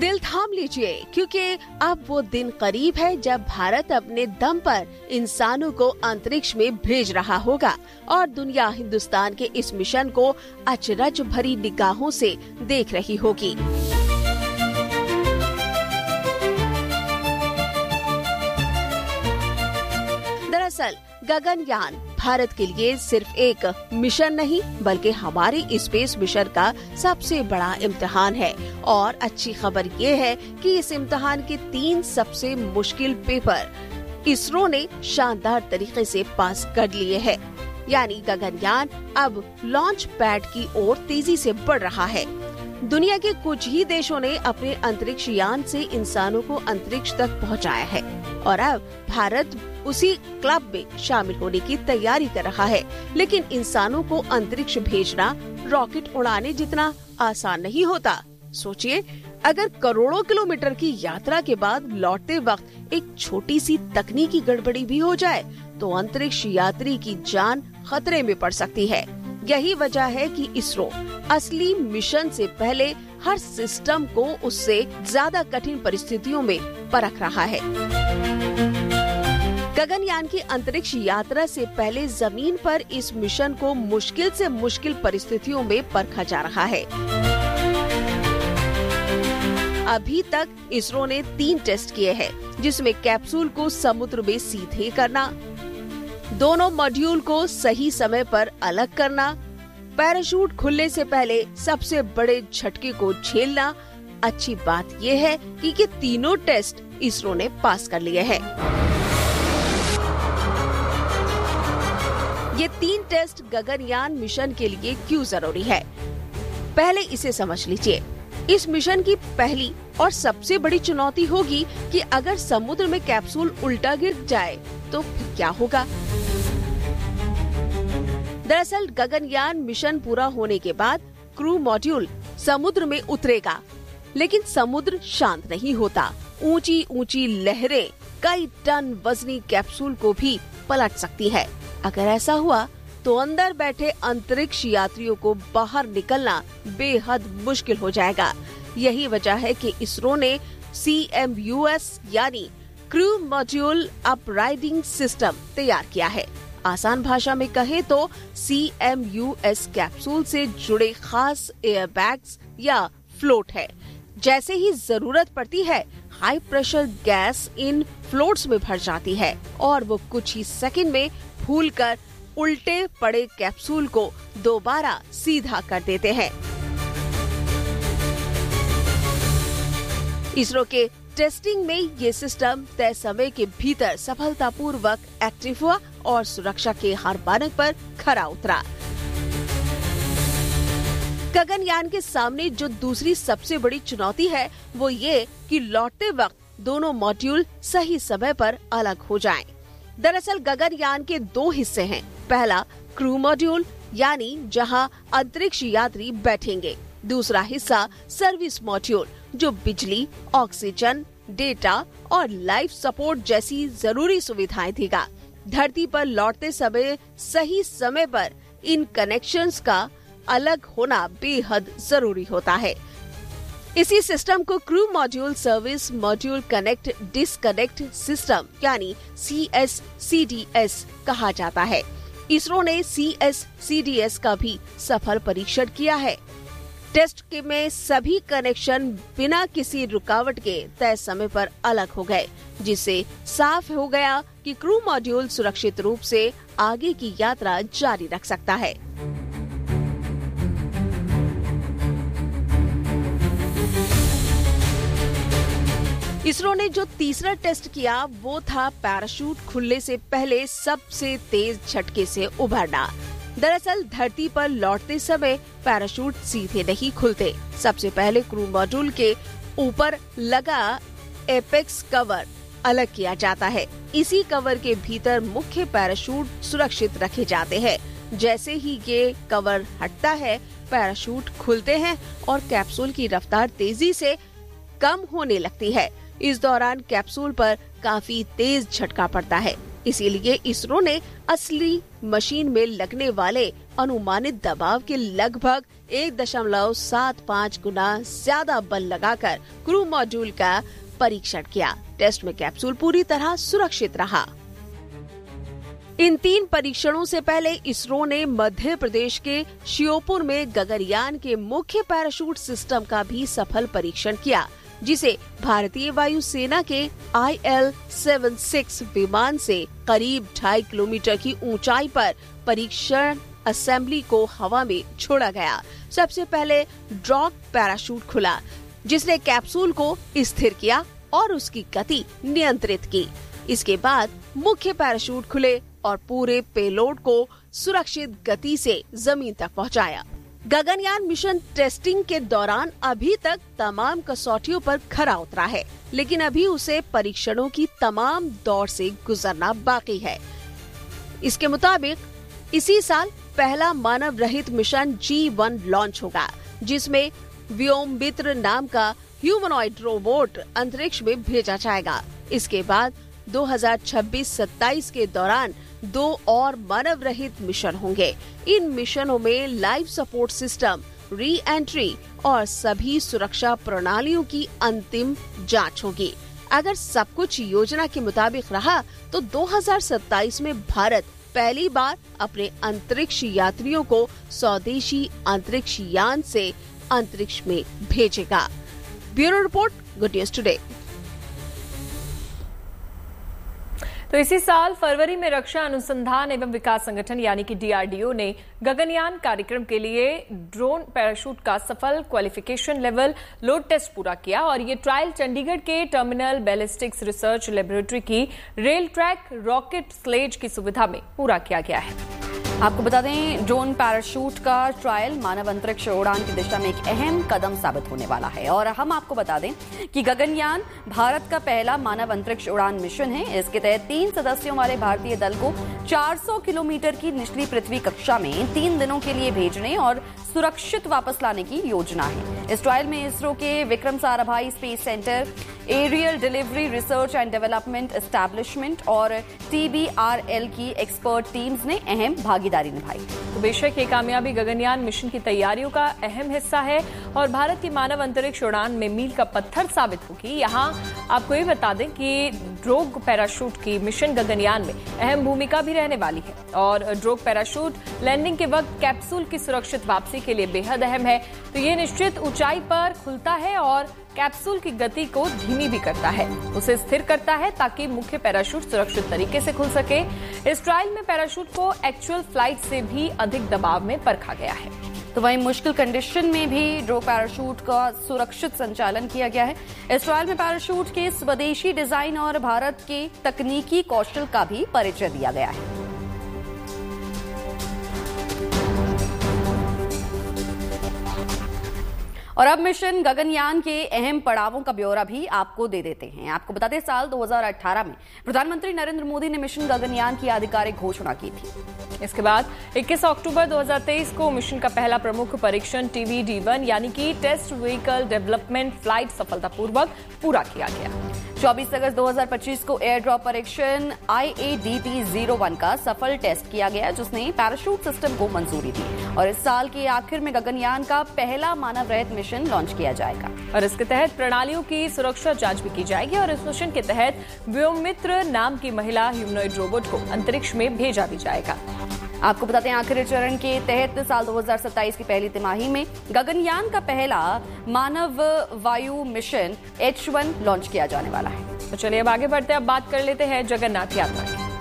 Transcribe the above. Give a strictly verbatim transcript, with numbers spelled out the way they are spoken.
दिल थाम लीजिए, क्योंकि अब वो दिन करीब है जब भारत अपने दम पर इंसानों को अंतरिक्ष में भेज रहा होगा और दुनिया हिंदुस्तान के इस मिशन को अचरज भरी निगाहों से देख रही होगी। दरअसल गगनयान भारत के लिए सिर्फ एक मिशन नहीं बल्कि हमारे स्पेस मिशन का सबसे बड़ा इम्तिहान है। और अच्छी खबर ये है कि इस इम्तिहान के तीन सबसे मुश्किल पेपर इसरो ने शानदार तरीके से पास कर लिए हैं। यानी गगनयान अब लॉन्च पैड की ओर तेजी से बढ़ रहा है। दुनिया के कुछ ही देशों ने अपने अंतरिक्ष यान से इंसानों को अंतरिक्ष तक पहुंचाया है और अब भारत उसी क्लब में शामिल होने की तैयारी कर रहा है। लेकिन इंसानों को अंतरिक्ष भेजना रॉकेट उड़ाने जितना आसान नहीं होता। सोचिए, अगर करोड़ों किलोमीटर की यात्रा के बाद लौटते वक्त एक छोटी सी तकनीकी गड़बड़ी भी हो जाए तो अंतरिक्ष यात्री की जान खतरे में पड़ सकती है। यही वजह है कि इसरो असली मिशन से पहले हर सिस्टम को उससे ज्यादा कठिन परिस्थितियों में परख रहा है। गगनयान की अंतरिक्ष यात्रा से पहले जमीन पर इस मिशन को मुश्किल से मुश्किल परिस्थितियों में परखा जा रहा है। अभी तक इसरो ने तीन टेस्ट किए हैं, जिसमें कैप्सूल को समुद्र में सीधे करना, दोनों मॉड्यूल को सही समय पर अलग करना, पैराशूट खुलने से पहले सबसे बड़े झटके को झेलना। अच्छी बात यह है कि ये तीनों टेस्ट इसरो ने पास कर लिए हैं। ये तीन टेस्ट गगनयान मिशन के लिए क्यों जरूरी है, पहले इसे समझ लीजिए। इस मिशन की पहली और सबसे बड़ी चुनौती होगी कि अगर समुद्र में कैप्सूल उल्टा गिर जाए तो फिर क्या होगा। दरअसल गगनयान मिशन पूरा होने के बाद क्रू मॉड्यूल समुद्र में उतरेगा, लेकिन समुद्र शांत नहीं होता। ऊंची ऊंची लहरें कई टन वजनी कैप्सूल को भी पलट सकती है। अगर ऐसा हुआ तो अंदर बैठे अंतरिक्ष यात्रियों को बाहर निकलना बेहद मुश्किल हो जाएगा। यही वजह है कि इसरो ने सी एम यू एस यानी क्रू मॉड्यूल अपराइडिंग सिस्टम तैयार किया है। आसान भाषा में कहें तो C M U S capsule से जुड़े खास एयर बैग्स या फ्लोट है। जैसे ही जरूरत पड़ती है, high pressure gas in floats में भर जाती है और वो कुछ ही सेकंड में फूलकर उल्टे पड़े कैप्सूल को दोबारा सीधा कर देते हैं। इसरो के टेस्टिंग में ये सिस्टम तय समय के भीतर सफलतापूर्वक एक्टिव हुआ और सुरक्षा के हर मानक पर खरा उतरा। गगनयान के सामने जो दूसरी सबसे बड़ी चुनौती है वो ये कि लौटते वक्त दोनों मॉड्यूल सही समय पर अलग हो जाएं। दरअसल गगनयान के दो हिस्से हैं। पहला क्रू मॉड्यूल यानी जहां अंतरिक्ष यात्री बैठेंगे। दूसरा हिस्सा सर्विस मॉड्यूल जो बिजली, ऑक्सीजन, डेटा और लाइफ सपोर्ट जैसी जरूरी सुविधाएं देगा। धरती पर लौटते समय सही समय पर इन कनेक्शंस का अलग होना बेहद जरूरी होता है। इसी सिस्टम को crew module service module connect disconnect system यानी C S C D S कहा जाता है। इसरो ने C S C D S का भी सफल परीक्षण किया है। टेस्ट के में सभी कनेक्शन बिना किसी रुकावट के तय समय पर अलग हो गए, जिससे साफ हो गया कि क्रू मॉड्यूल सुरक्षित रूप से आगे की यात्रा जारी रख सकता है। इसरो ने जो तीसरा टेस्ट किया वो था पैराशूट खुलने से पहले सबसे तेज झटके से उभरना। दरअसल धरती पर लौटते समय पैराशूट सीधे नहीं खुलते। सबसे पहले क्रू मॉड्यूल के ऊपर लगा एपेक्स कवर अलग किया जाता है। इसी कवर के भीतर मुख्य पैराशूट सुरक्षित रखे जाते हैं। जैसे ही ये कवर हटता है, पैराशूट खुलते हैं और कैप्सूल की रफ्तार तेजी से कम होने लगती है। इस दौरान कैप्सूल पर काफी तेज झटका पड़ता है। इसीलिए इसरो ने असली मशीन में लगने वाले अनुमानित दबाव के लगभग एक दशमलव सात पाँच गुना ज्यादा बल लगाकर क्रू मॉड्यूल का परीक्षण किया। टेस्ट में कैप्सूल पूरी तरह सुरक्षित रहा। इन तीन परीक्षणों से पहले इसरो ने मध्य प्रदेश के श्योपुर में गगनयान के मुख्य पैराशूट सिस्टम का भी सफल परीक्षण किया, जिसे भारतीय वायुसेना के आई एल सेवन सिक्स विमान से करीब ढाई किलोमीटर की ऊंचाई पर परीक्षण असेंबली को हवा में छोड़ा गया। सबसे पहले ड्रॉप पैराशूट खुला, जिसने कैप्सूल को स्थिर किया और उसकी गति नियंत्रित की। इसके बाद मुख्य पैराशूट खुले और पूरे पेलोड को सुरक्षित गति से जमीन तक पहुंचाया। गगनयान मिशन टेस्टिंग के दौरान अभी तक तमाम कसौटियों पर खरा उतरा है, लेकिन अभी उसे परीक्षणों की तमाम दौर से गुजरना बाकी है। इसके मुताबिक इसी साल पहला मानव रहित मिशन जी वन लॉन्च होगा, जिसमें व्योममित्र नाम का ह्यूमनॉइड रोबोट अंतरिक्ष में भेजा जाएगा। इसके बाद दो हज़ार छब्बीस सत्ताईस के दौरान दो और मानव रहित मिशन होंगे। इन मिशनों में life support system, re entry और सभी सुरक्षा प्रणालियों की अंतिम जांच होगी। अगर सब कुछ योजना के मुताबिक रहा तो दो हज़ार सत्ताईस में भारत पहली बार अपने अंतरिक्ष यात्रियों को स्वदेशी अंतरिक्ष यान से अंतरिक्ष में भेजेगा। Bureau report, good news today. तो इसी साल फरवरी में रक्षा अनुसंधान एवं विकास संगठन यानी कि डी आर डी ओ ने गगनयान कार्यक्रम के लिए ड्रोन पैराशूट का सफल क्वालिफिकेशन लेवल लोड टेस्ट पूरा किया और ये ट्रायल चंडीगढ़ के टर्मिनल बैलिस्टिक्स रिसर्च लेबोरेटरी की रेल ट्रैक रॉकेट स्लेज की सुविधा में पूरा किया गया है। आपको बता दें, ड्रोन पैराशूट का ट्रायल मानव अंतरिक्ष उड़ान की दिशा में एक अहम कदम साबित होने वाला है। और हम आपको बता दें कि गगनयान भारत का पहला मानव अंतरिक्ष उड़ान मिशन है। इसके तहत तीन सदस्यों वाले भारतीय दल को चार सौ किलोमीटर की निचली पृथ्वी कक्षा में तीन दिनों के लिए भेजने और सुरक्षित वापस लाने की योजना है। इस ट्रायल में इसरो के Vikram Sarabhai space centre, aerial delivery research and development establishment और टी बी आर एल की एक्सपर्ट टीम्स ने अहम भागीदारी निभाई। तो बेशक ये कामयाबी गगनयान मिशन की तैयारियों का अहम हिस्सा है और भारत की मानव अंतरिक्ष उड़ान में मील का पत्थर साबित होगी। यहाँ आपको ये बता दें कि ड्रोग पैराशूट की मिशन गगनयान में अहम भूमिका भी रहने वाली है और ड्रोग पैराशूट लैंडिंग के वक्त कैप्सूल की सुरक्षित वापसी के लिए बेहद अहम है। तो ये निश्चित ऊंचाई पर खुलता है और कैप्सूल की गति को धीमी भी करता है, उसे स्थिर करता है ताकि मुख्य पैराशूट सुरक्षित तरीके से खुल सके। इस ट्रायल में पैराशूट को एक्चुअल फ्लाइट से भी अधिक दबाव में परखा गया है। तो वहीं मुश्किल कंडीशन में भी ड्रोग पैराशूट का सुरक्षित संचालन किया गया है। इस ट्रायल में पैराशूट के स्वदेशी डिजाइन और भारत के तकनीकी कौशल का भी परिचय दिया गया है। और अब मिशन गगनयान के अहम पड़ावों का ब्यौरा भी आपको दे देते हैं। आपको बता दें, साल दो हज़ार अठारह में प्रधानमंत्री नरेंद्र मोदी ने मिशन गगनयान की आधिकारिक घोषणा की थी। इसके बाद इक्कीस अक्टूबर दो हज़ार तेईस को मिशन का पहला प्रमुख परीक्षण टी वी डी वन यानी कि टेस्ट व्हीकल डेवलपमेंट फ्लाइट सफलतापूर्वक पूरा किया गया। चौबीस अगस्त दो हज़ार पच्चीस को एयर ड्रॉप परीक्षण आई A D T zero one का सफल टेस्ट किया गया, जिसने पैराशूट सिस्टम को मंजूरी दी। और इस साल के आखिर में गगनयान का पहला मानव रहित मिशन लॉन्च किया जाएगा और इसके तहत प्रणालियों की सुरक्षा जांच भी की जाएगी और इस मिशन के तहत व्योममित्र नाम की महिला ह्यूमनॉइड रोबोट को अंतरिक्ष में भेजा भी जाएगा। आपको बताते हैं, आखिरी चरण के तहत साल दो हज़ार सत्ताईस की पहली तिमाही में गगनयान का पहला मानव वायु मिशन एच वन लॉन्च किया जाने वाला है। तो चलिए अब आगे बढ़ते हैं, अब बात कर लेते हैं जगन्नाथ यात्रा की।